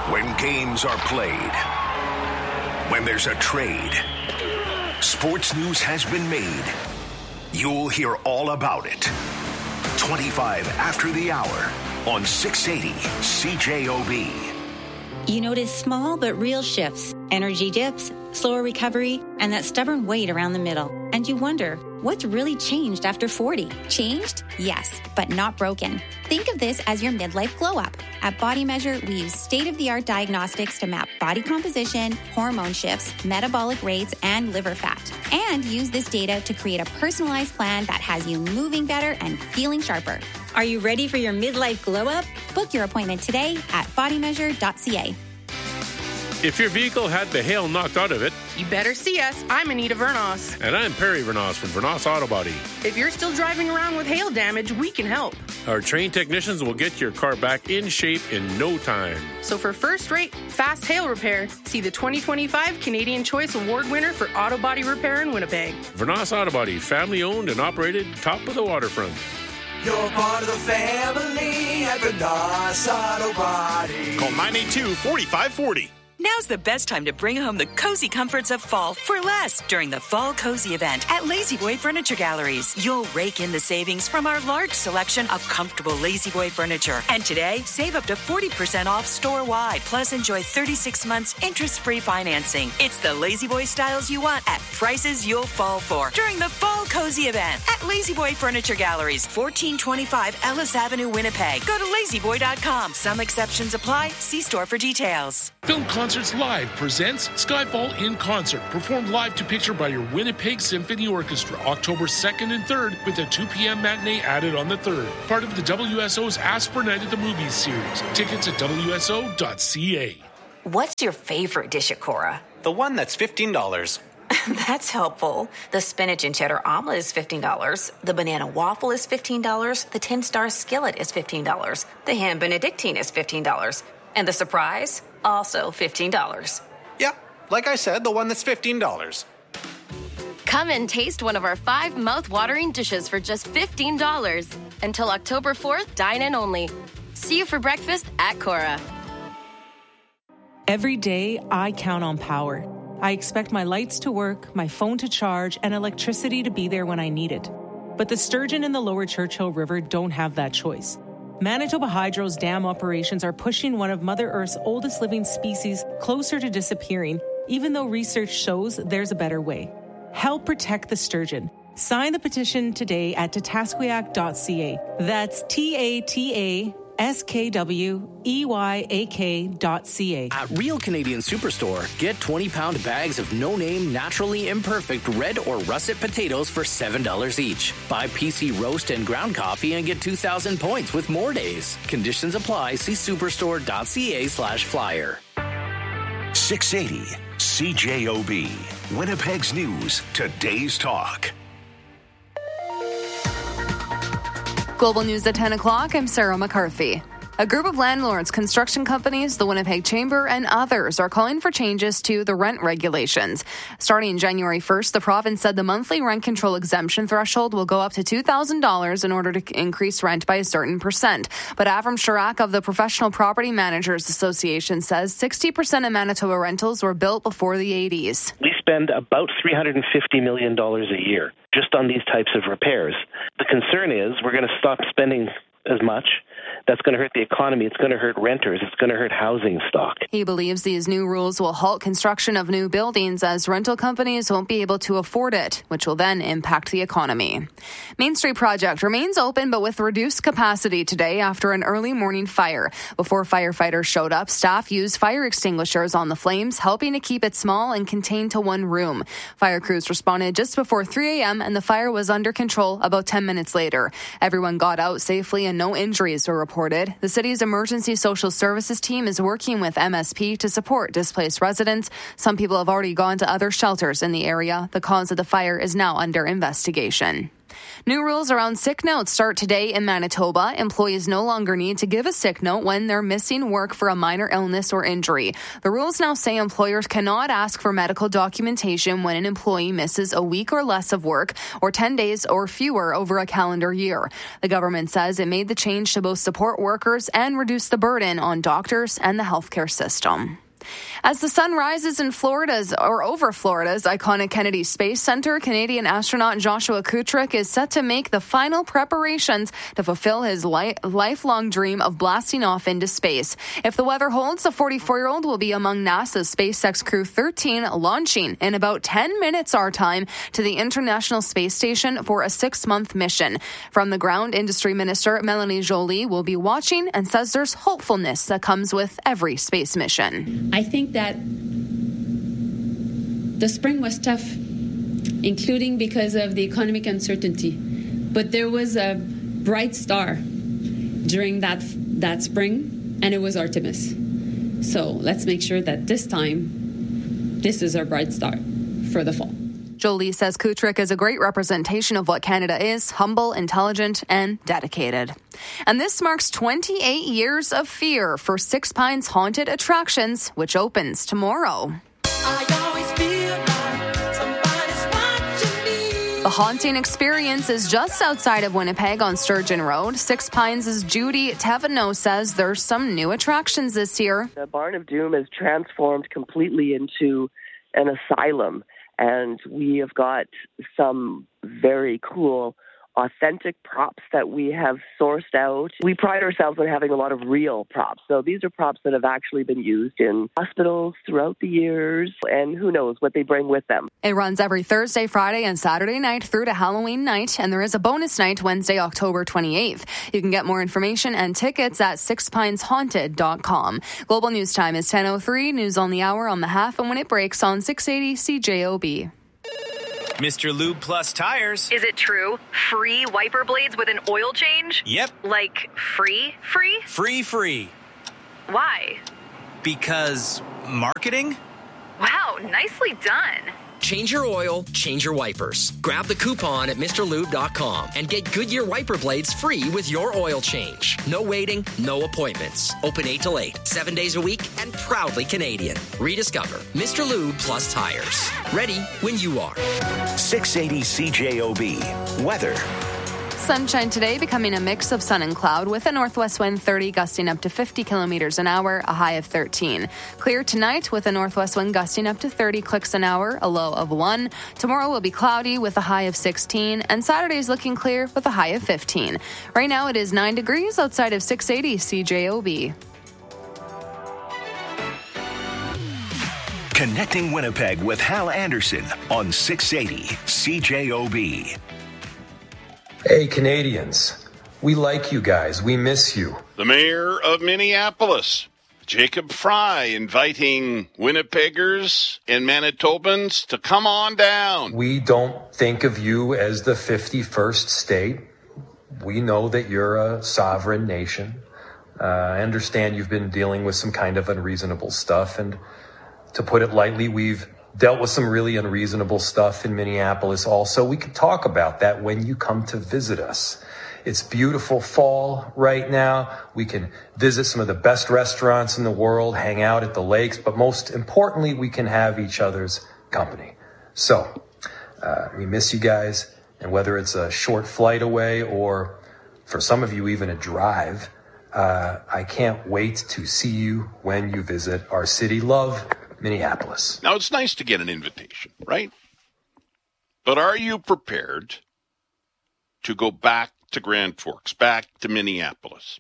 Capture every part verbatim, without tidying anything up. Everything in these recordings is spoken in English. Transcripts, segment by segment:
When games are played, when there's a trade, sports news has been made. You'll hear all about it. twenty-five after the hour on six eighty C J O B. You notice small but real shifts, energy dips, slower recovery, and that stubborn weight around the middle. And you wonder, what's really changed after forty? Changed? Yes, but not broken. Think of this as your midlife glow-up. At Body Measure, we use state-of-the-art diagnostics to map body composition, hormone shifts, metabolic rates, and liver fat. And use this data to create a personalized plan that has you moving better and feeling sharper. Are you ready for your midlife glow-up? Book your appointment today at body measure dot c a. If your vehicle had the hail knocked out of it, you better see us. I'm Anita Vernos. And I'm Perry Vernos from Vernos Auto Body. If you're still driving around with hail damage, we can help. Our trained technicians will get your car back in shape in no time. So for first-rate, fast hail repair, see the twenty twenty-five Canadian Choice Award winner for auto body repair in Winnipeg. Vernos Auto Body, family-owned and operated, top of the waterfront. You're part of the family at Vernos Auto Body. Call nine eight two, four five four zero. Now's the best time to bring home the cozy comforts of fall for less during the Fall Cozy event at La-Z-Boy Furniture Galleries. You'll rake in the savings from our large selection of comfortable La-Z-Boy furniture. And today, save up to forty percent off store-wide, plus enjoy thirty-six months interest-free financing. It's the La-Z-Boy styles you want at prices you'll fall for during the Fall Cozy event at La-Z-Boy Furniture Galleries, fourteen twenty-five Ellis Avenue, Winnipeg. Go to lazy boy dot com. Some exceptions apply. See store for details. Film Concerts Live presents Skyfall in Concert, performed live to picture by your Winnipeg Symphony Orchestra, October second and third, with a two p.m. matinee added on the third. Part of the W S O's Ask for Night at the Movies series. Tickets at w s o dot c a. What's your favorite dish at Cora? The one that's fifteen dollars. That's helpful. The spinach and cheddar omelet is fifteen dollars. The banana waffle is fifteen dollars. The ten-star skillet is fifteen dollars. The ham benedictine is fifteen dollars. And the surprise? Also fifteen dollars. Yeah, like I said, the one that's fifteen dollars. Come and taste one of our five mouth-watering dishes for just fifteen dollars. Until October fourth, dine in only. See you for breakfast at Cora. Every day, I count on power. I expect my lights to work, my phone to charge, and electricity to be there when I need it. But the sturgeon in the lower Churchill River don't have that choice. Manitoba Hydro's dam operations are pushing one of Mother Earth's oldest living species closer to disappearing, even though research shows there's a better way. Help protect the sturgeon. Sign the petition today at tatasquiac dot c a. That's T A T A S K W E Y A K dot C A. At Real Canadian Superstore, get twenty-pound bags of no-name, naturally imperfect red or russet potatoes for seven dollars each. Buy P C roast and ground coffee and get two thousand points with more days. Conditions apply. See superstore dot c a slash flyer. six eighty C J O B. Winnipeg's News. Today's Talk. Global News at ten o'clock, I'm Sarah McCarthy. A group of landlords, construction companies, the Winnipeg Chamber, and others are calling for changes to the rent regulations. Starting January first, the province said the monthly rent control exemption threshold will go up to two thousand dollars in order to increase rent by a certain percent. But Avram Sharak of the Professional Property Managers Association says sixty percent of Manitoba rentals were built before the eighties. We spend about three hundred fifty million dollars a year just on these types of repairs. The concern is we're going to stop spending as much. That's going to hurt the economy. It's going to hurt renters. It's going to hurt housing stock. He believes these new rules will halt construction of new buildings as rental companies won't be able to afford it, which will then impact the economy. Main Street Project remains open but with reduced capacity today after an early morning fire. Before firefighters showed up, staff used fire extinguishers on the flames, helping to keep it small and contained to one room. Fire crews responded just before three a.m. and the fire was under control about ten minutes later. Everyone got out safely and no injuries were reported. The city's emergency social services team is working with M S P to support displaced residents. Some people have already gone to other shelters in the area. The cause of the fire is now under investigation. New rules around sick notes start today in Manitoba. Employees no longer need to give a sick note when they're missing work for a minor illness or injury. The rules now say employers cannot ask for medical documentation when an employee misses a week or less of work or ten days or fewer over a calendar year. The government says it made the change to both support workers and reduce the burden on doctors and the healthcare system. As the sun rises in Florida's or over Florida's iconic Kennedy Space Center, Canadian astronaut Joshua Kutrick is set to make the final preparations to fulfill his li- lifelong dream of blasting off into space. If the weather holds, the forty-four-year-old will be among NASA's SpaceX Crew thirteen, launching in about ten minutes our time to the International Space Station for a six-month mission. From the ground, Industry Minister Melanie Joly will be watching and says there's hopefulness that comes with every space mission. I think that the spring was tough, including because of the economic uncertainty. But there was a bright star during that that spring, and it was Artemis. So let's make sure that this time, this is our bright star for the fall. Jolie says Kutrick is a great representation of what Canada is, humble, intelligent, and dedicated. And this marks twenty-eight years of fear for Six Pines Haunted Attractions, which opens tomorrow. The haunting experience is just outside of Winnipeg on Sturgeon Road. Six Pines' Judy Teveno says there's some new attractions this year. The Barn of Doom is transformed completely into an asylum. And we have got some very cool, authentic props that we have sourced out. We pride ourselves on having a lot of real props. So these are props that have actually been used in hospitals throughout the years, and who knows what they bring with them. It runs every Thursday, Friday, and Saturday night through to Halloween night, and there is a bonus night Wednesday, October twenty-eighth. You can get more information and tickets at six pines haunted dot com. Global News Time is ten oh three, news on the hour on the half, and when it breaks on six eighty C J O B. Mister Lube Plus Tires. Is it true? Free wiper blades with an oil change? Yep. Like free, free? Free, free. Why? Because marketing? Wow, nicely done. Change your oil, change your wipers. Grab the coupon at Mr Lube dot com and get Goodyear wiper blades free with your oil change. No waiting, no appointments. Open eight till eight, seven days a week, and proudly Canadian. Rediscover Mister Lube Plus Tires. Ready when you are. six eighty C J O B. Weather. Sunshine today, becoming a mix of sun and cloud with a northwest wind thirty gusting up to fifty kilometers an hour, a high of thirteen. Clear tonight with a northwest wind gusting up to thirty clicks an hour, a low of one. Tomorrow will be cloudy with a high of sixteen, and Saturday's looking clear with a high of fifteen. Right now it is nine degrees outside of six eighty C J O B. Connecting Winnipeg with Hal Anderson on six eighty C J O B. Hey, Canadians. We like you guys. We miss you. The mayor of Minneapolis, Jacob Fry, inviting Winnipeggers and Manitobans to come on down. We don't think of you as the fifty-first state. We know that you're a sovereign nation. Uh, I understand you've been dealing with some kind of unreasonable stuff. And to put it lightly, we've dealt with some really unreasonable stuff in Minneapolis also. We can talk about that when you come to visit us. It's beautiful fall right now. We can visit some of the best restaurants in the world, hang out at the lakes, but most importantly, we can have each other's company. So, uh, we miss you guys, and whether it's a short flight away or for some of you even a drive, uh, I can't wait to see you when you visit our city. Love, Minneapolis. Now, it's nice to get an invitation, right? But are you prepared to go back to Grand Forks, back to Minneapolis?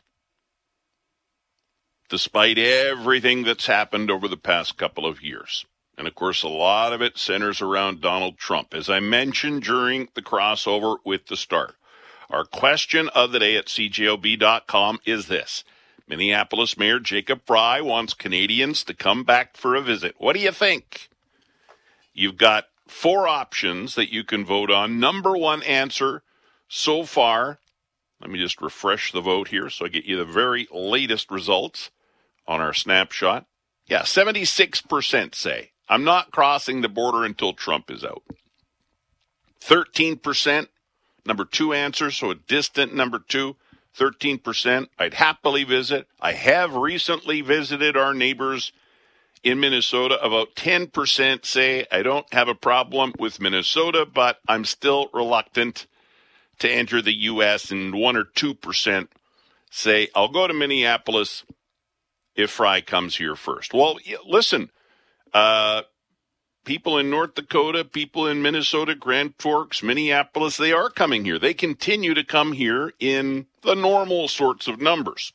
Despite everything that's happened over the past couple of years. And, of course, a lot of it centers around Donald Trump. As I mentioned during the crossover with the start, our question of the day at C J O B dot com is this. Minneapolis Mayor Jacob Fry wants Canadians to come back for a visit. What do you think? You've got four options that you can vote on. Number one answer so far, let me just refresh the vote here so I get you the very latest results on our snapshot. Yeah, seventy-six percent say, I'm not crossing the border until Trump is out. thirteen percent, number two answer, so a distant number two, thirteen percent. I'd happily visit. I have recently visited our neighbors in Minnesota. About ten percent say I don't have a problem with Minnesota, but I'm still reluctant to enter the U S, and one or two percent say I'll go to Minneapolis if Fry comes here first. Well, listen, uh, people in North Dakota, people in Minnesota, Grand Forks, Minneapolis, they are coming here. They continue to come here in the normal sorts of numbers.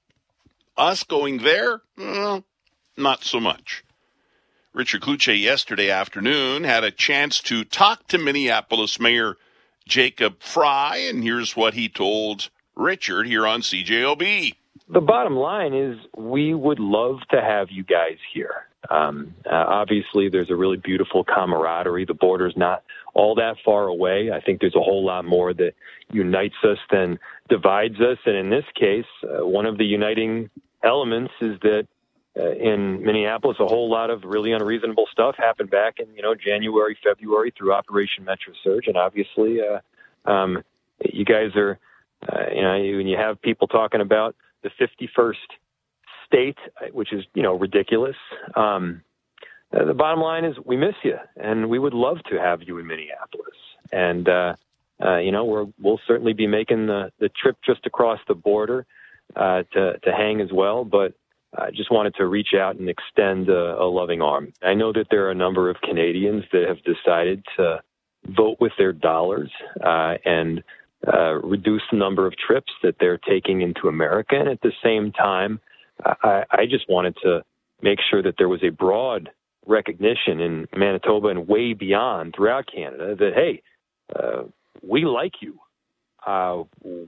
Us going there, eh, not so much. Richard Cloutier yesterday afternoon had a chance to talk to Minneapolis Mayor Jacob Fry, and here's what he told Richard here on C J O B. The bottom line is we would love to have you guys here. Um, uh, obviously, there's a really beautiful camaraderie. The border's not all that far away. I think there's a whole lot more that unites us than divides us. And in this case, uh, one of the uniting elements is that uh, in Minneapolis, a whole lot of really unreasonable stuff happened back in, you know, January, February through Operation Metro Surge. And obviously, uh, um, you guys are, uh, you know, when you have people talking about the fifty-first state, which is, you know, ridiculous. Um, uh, the bottom line is we miss you, and we would love to have you in Minneapolis. And, uh, uh, you know, we're, we'll certainly be making the, the trip just across the border uh, to, to hang as well. But I just wanted to reach out and extend a, a loving arm. I know that there are a number of Canadians that have decided to vote with their dollars uh, and uh, reduce the number of trips that they're taking into America. And at the same time, I, I just wanted to make sure that there was a broad recognition in Manitoba and way beyond throughout Canada that, hey, uh, we like you. Uh,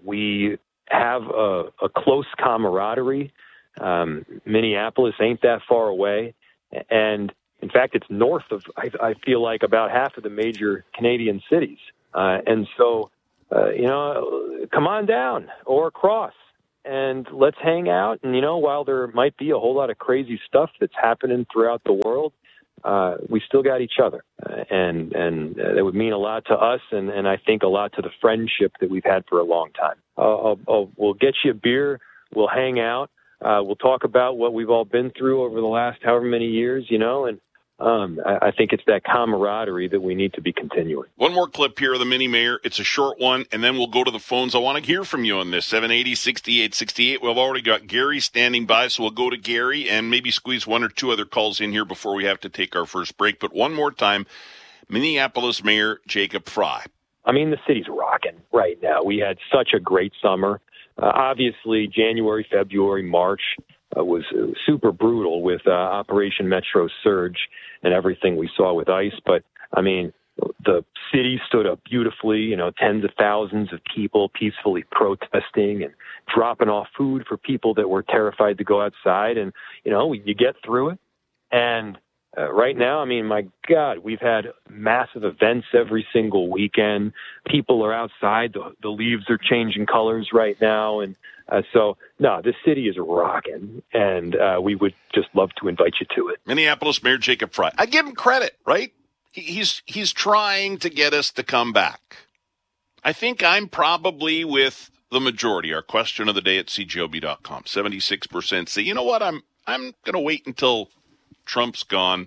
we have a, a close camaraderie. Um, Minneapolis ain't that far away. And in fact, it's north of, I, I feel like, about half of the major Canadian cities. Uh, and so, uh, you know, come on down or across. And let's hang out. And, you know, while there might be a whole lot of crazy stuff that's happening throughout the world, uh, we still got each other. Uh, and and uh, that would mean a lot to us, and, and I think a lot to the friendship that we've had for a long time. Uh, I'll, I'll, we'll get you a beer. We'll hang out. Uh, we'll talk about what we've all been through over the last however many years, you know, and Um, I, I think it's that camaraderie that we need to be continuing. One more clip here of the mini mayor. It's a short one, and then we'll go to the phones. I want to hear from you on this. seven eighty, sixty-eight sixty-eight. We've already got Gary standing by, so we'll go to Gary and maybe squeeze one or two other calls in here before we have to take our first break. But one more time, Minneapolis Mayor Jacob Fry. I mean, the city's rocking right now. We had such a great summer. Uh, obviously, January, February, March uh, was uh, super brutal with uh, Operation Metro Surge and everything we saw with ICE. But, I mean, the city stood up beautifully, you know, tens of thousands of people peacefully protesting and dropping off food for people that were terrified to go outside. And, you know, you get through it. And uh, right now, I mean, my God, we've had massive events every single weekend. People are outside. The, the leaves are changing colors right now. And uh, so, no, the city is rocking, and uh, we would just love to invite you to it. Minneapolis Mayor Jacob Fry. I give him credit, right? He's he's trying to get us to come back. I think I'm probably with the majority. Our question of the day at C J O B dot com. seventy-six percent say, you know what, I'm I'm going to wait until Trump's gone.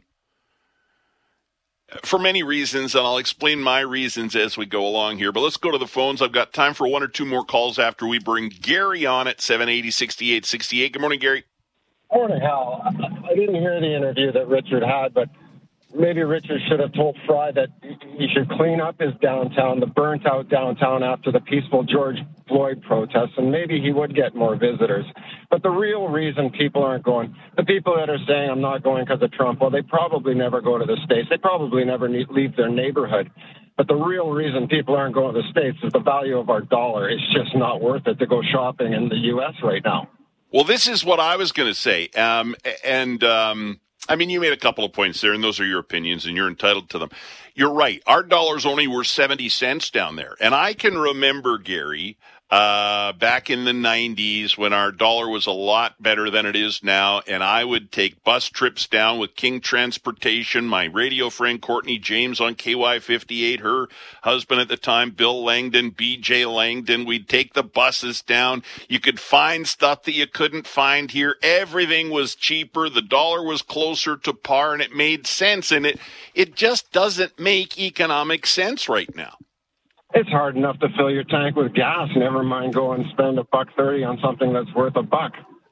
For many reasons, and I'll explain my reasons as we go along here. But let's go to the phones. I've got time for one or two more calls after we bring Gary on at seven eighty, sixty-eight sixty-eight. Good morning, Gary. Morning, Hal. I didn't hear the interview that Richard had, but maybe Richard should have told Fry that he should clean up his downtown, the burnt-out downtown after the peaceful George Floyd protests, and maybe he would get more visitors. But the real reason people aren't going, the people that are saying I'm not going because of Trump, well, they probably never go to the States. They probably never need, leave their neighborhood. But the real reason people aren't going to the States is the value of our dollar. It's just not worth it to go shopping in the U S right now. Well, this is what I was going to say. Um, and, um, I mean, you made a couple of points there, and those are your opinions, and you're entitled to them. You're right. Our dollar's only worth seventy cents down there. And I can remember, Gary, uh, back in the nineties when our dollar was a lot better than it is now, and I would take bus trips down with King Transportation, my radio friend Courtney James on K Y fifty-eight, her husband at the time, Bill Langdon, B J Langdon. We'd take the buses down. You could find stuff that you couldn't find here. Everything was cheaper. The dollar was closer to par, and it made sense. And it, it just doesn't make economic sense right now. It's hard enough to fill your tank with gas, never mind go and spend a buck thirty on something that's worth a buck.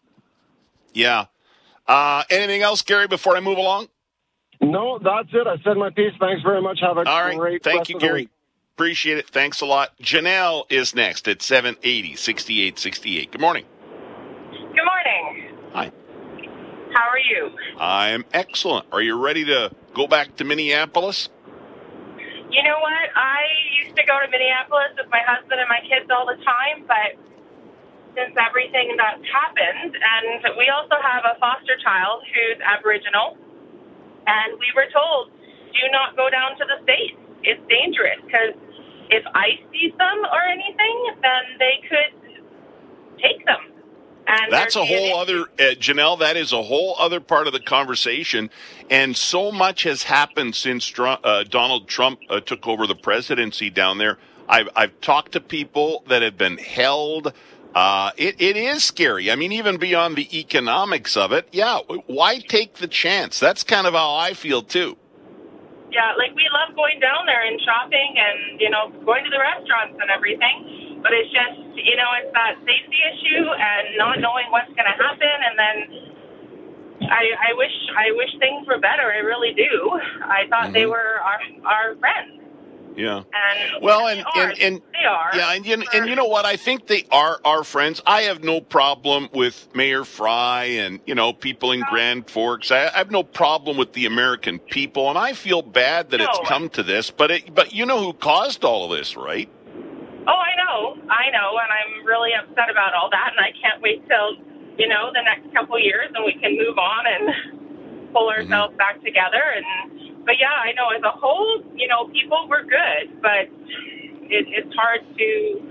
Yeah. Uh, anything else, Gary, before I move along? No, that's it. I said my piece. Thanks very much. Have a All right. great Thank rest you, of the Gary. week. Appreciate it. Thanks a lot. Janelle is next at seven eighty, sixty-eight sixty-eight. Good morning. Good morning. Hi. How are you? I'm excellent. Are you ready to go back to Minneapolis? You know what? I used to go to Minneapolis with my husband and my kids all the time, but since everything that's happened, and we also have a foster child who's Aboriginal, and we were told, do not go down to the States. It's dangerous, because if ICE sees them or anything, then they could take them. And That's a there'd be an whole other, uh, Janelle, that is a whole other part of the conversation. And so much has happened since Tr- uh, Donald Trump uh, took over the presidency down there. I've, I've talked to people that have been held. Uh, it, it is scary. I mean, even beyond the economics of it, yeah, why take the chance? That's kind of how I feel, too. Yeah, like we love going down there and shopping and, you know, going to the restaurants and everything. But it's just, you know, it's that safety issue and not knowing what's going to happen. And then I, I wish I wish things were better. I really do. I thought mm-hmm. they were our our friends. Yeah. And well, and, they and, are. and they are. Yeah, and, and, and you know what? I think they are our friends. I have no problem with Mayor Fry and, you know, people in Grand Forks. I, I have no problem with the American people, and I feel bad that no. it's come to this. But it, but you know who caused all of this, right? Oh, I know. I know, and I'm really upset about all that, and I can't wait till, you know, the next couple of years and we can move on and pull ourselves mm-hmm. back together. And But, yeah, I know as a whole, you know, people were good, but it, it's hard to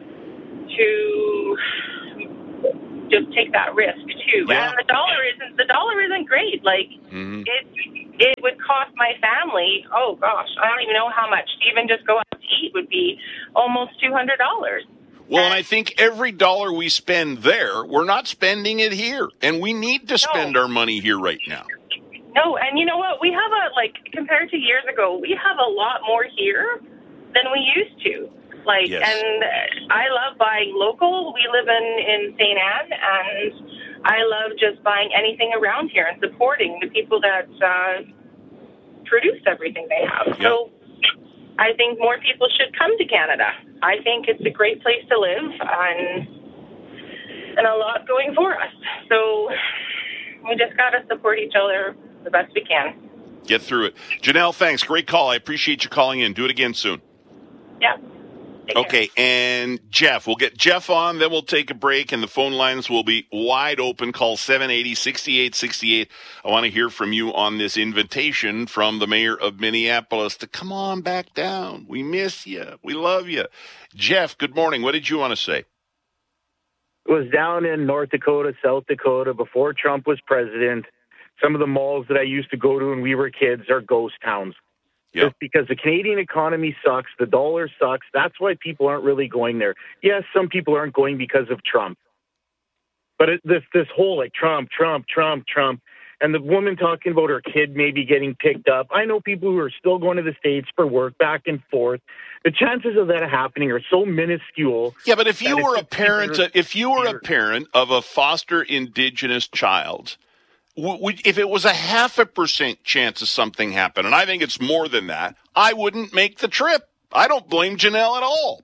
to just take that risk, too. Yeah. And the dollar isn't the dollar isn't great. Like, mm-hmm. it it would cost my family, oh, gosh, I don't even know how much to even just go out to eat would be almost two hundred dollars. Well, and I think every dollar we spend there, we're not spending it here. And we need to spend no. our money here right now. No, and you know what? We have a, like, compared to years ago, we have a lot more here than we used to. Like, yes. and I love buying local. We live in, in Saint Anne, and I love just buying anything around here and supporting the people that uh, produce everything they have. Yep. So I think more people should come to Canada. I think it's a great place to live and, and a lot going for us. So we just got to support each other the best we can. Get through it. Janelle, thanks. Great call. I appreciate you calling in. Do it again soon. Yeah. Okay, and Jeff. We'll get Jeff on, then we'll take a break, and the phone lines will be wide open. Call seven eighty, sixty-eight sixty-eight. I want to hear from you on this invitation from the mayor of Minneapolis to come on back down. We miss you. We love you. Jeff, good morning. What did you want to say? It was down in North Dakota, South Dakota, before Trump was president. Some of the malls that I used to go to when we were kids are ghost towns. Yep. Just because the Canadian economy sucks, the dollar sucks. That's why people aren't really going there. Yes, some people aren't going because of Trump. But it, this this whole, like, Trump, Trump, Trump, Trump, and the woman talking about her kid maybe getting picked up. I know people who are still going to the States for work, back and forth. The chances of that happening are so minuscule. Yeah, but if you were a parent, if you were a parent of a foster Indigenous child, if it was a half a percent chance of something happening, and I think it's more than that, I wouldn't make the trip. I don't blame Janelle at all.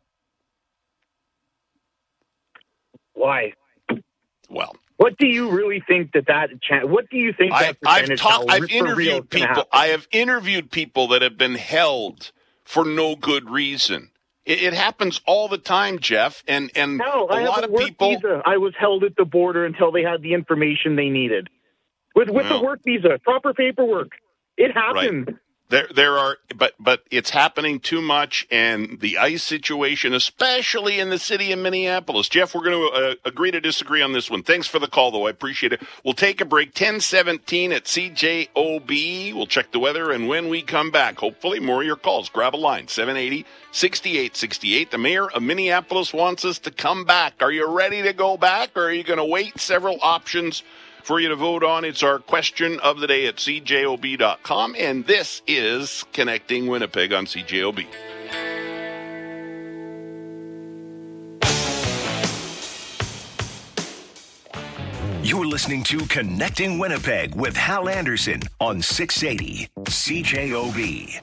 Why? Well, what do you really think that that chance? What do you think that I, I've talked. I've interviewed people. I have interviewed people that have been held for no good reason. It, it happens all the time, Jeff, and and no, a I lot have of a work people. Visa. I was held at the border until they had the information they needed. With with well, the work visa, proper paperwork. It happened. Right. There, there are, but, but it's happening too much, and the ice situation, especially in the city of Minneapolis. Jeff, we're going to uh, agree to disagree on this one. Thanks for the call, though. I appreciate it. We'll take a break. ten seventeen at C J O B. We'll check the weather, and when we come back, hopefully more of your calls. Grab a line, seven eighty, sixty-eight sixty-eight. The mayor of Minneapolis wants us to come back. Are you ready to go back, or are you going to wait? Several options for you to vote on. It's our question of the day at C J O B dot com, and this is Connecting Winnipeg on C J O B. You're listening to Connecting Winnipeg with Hal Anderson on six eighty C J O B.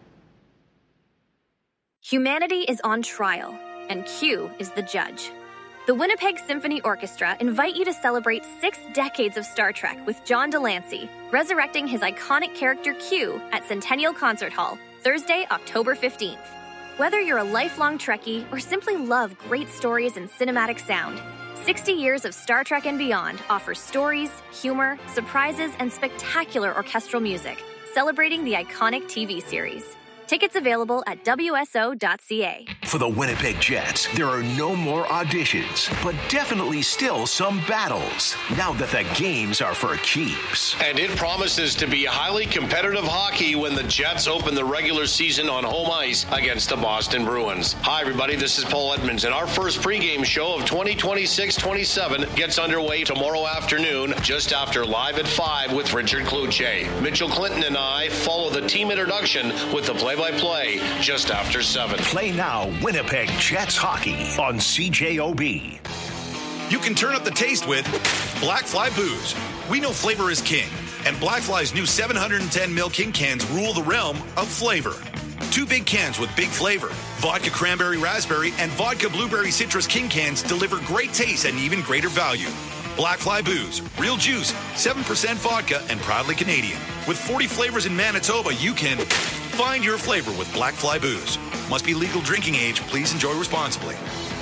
Humanity is on trial, and Q is the judge. The Winnipeg Symphony Orchestra invite you to celebrate six decades of Star Trek with John Delancey, resurrecting his iconic character Q at Centennial Concert Hall, Thursday, October fifteenth. Whether you're a lifelong Trekkie or simply love great stories and cinematic sound, sixty years of Star Trek and Beyond offers stories, humor, surprises, and spectacular orchestral music, celebrating the iconic T V series. Tickets available at W S O dot C A. For the Winnipeg Jets, there are no more auditions, but definitely still some battles, now that the games are for keeps. And it promises to be highly competitive hockey when the Jets open the regular season on home ice against the Boston Bruins. Hi, everybody, this is Paul Edmonds, and our first pregame show of twenty twenty-six twenty-seven gets underway tomorrow afternoon, just after Live at five with Richard Kluche. Mitchell Clinton and I follow the team introduction with the play-by-play just after seven. Play now, Winnipeg Jets hockey on C J O B. You can turn up the taste with Black Fly Booze. We know flavor is king, and Black Fly's new seven hundred ten milliliter king cans rule the realm of flavor. Two big cans with big flavor. Vodka Cranberry Raspberry and Vodka Blueberry Citrus king cans deliver great taste and even greater value. Black Fly Booze, real juice, seven percent vodka, and proudly Canadian. With forty flavors in Manitoba, you can find your flavor with Black Fly Booze. Must be legal drinking age. Please enjoy responsibly.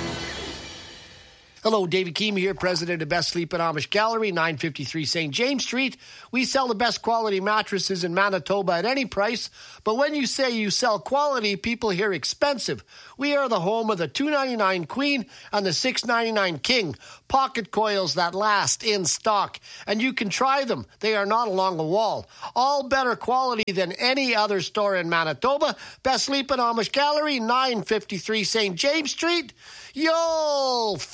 Hello, David Keem here, president of Best Sleep and Amish Gallery, nine fifty-three Saint James Street. We sell the best quality mattresses in Manitoba at any price, but when you say you sell quality, people hear expensive. We are the home of the two ninety-nine Queen and the six ninety-nine King, pocket coils that last in stock, and you can try them. They are not along the wall. All better quality than any other store in Manitoba. Best Sleep and Amish Gallery, nine fifty-three Saint James Street. You'll